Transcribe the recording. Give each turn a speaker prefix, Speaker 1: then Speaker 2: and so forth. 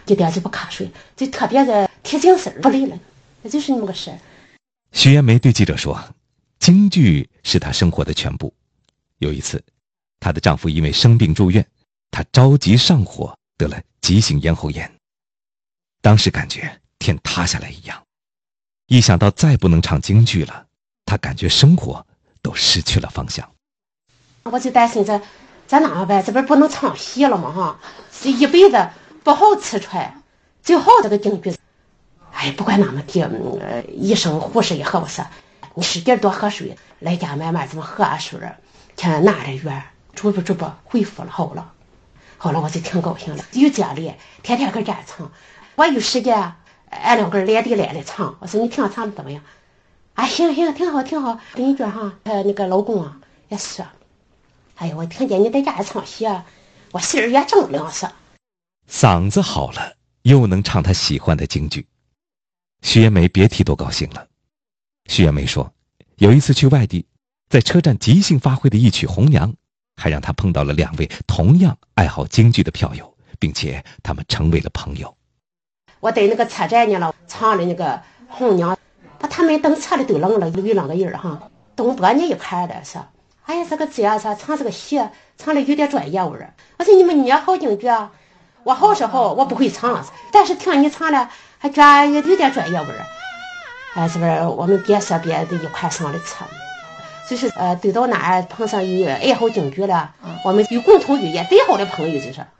Speaker 1: 一点就不瞌睡，就特别的提精神不累了，那就是那么个事儿。
Speaker 2: 徐艳梅对记者说，京剧是她生活的全部。有一次，她的丈夫因为生病住院，她着急上火，得了急性咽喉炎。当时感觉天塌下来一样，一想到再不能唱京剧了，她感觉生活都失去了方向。
Speaker 1: 我就担心咱哪办？这不是不能唱戏了吗？哈，这一辈子不好吃穿，最好这个京剧。哎，不管那么地，医生护士也和我说，你使劲多喝水，来家慢慢这么喝水，看拿着药，逐步恢复了，好了。后来我就挺高兴了，有家里天天搁家唱，我有时间俺两个人连地来唱。我说你听唱的怎么样？啊，行，挺好。邻居哈，那个老公啊也说，哎呀，我听见你在家唱戏啊，我心儿也正凉爽。
Speaker 2: 嗓子好了，又能唱她喜欢的京剧。徐艳梅别提多高兴了。徐艳梅说，有一次去外地，在车站即兴发挥的一曲《红娘》，还让她碰到了2位同样爱好京剧的票友，并且他们成为了朋友。
Speaker 1: 我在那个车站呢了，唱的那个《红娘》，他们等车里都愣了，有2个人哈，东伯呢一块的说，哎呀，这个姐说唱这个戏唱的有点专业味儿。我说你也好京剧啊，我好是好，我不会唱，但是听你唱了还觉得有点专业味儿。哎，是不是我们别说别的一块上的车，就是走到哪儿碰上有爱好京剧了，我们有共同语言，最好的朋友就是。